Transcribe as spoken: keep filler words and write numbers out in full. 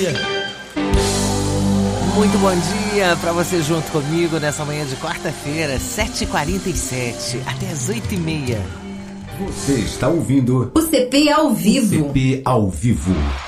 dia. Muito bom dia para você junto comigo nessa manhã de quarta-feira, sete e quarenta e sete, até as oito e meia. Você está ouvindo o C P ao vivo. O C P ao vivo.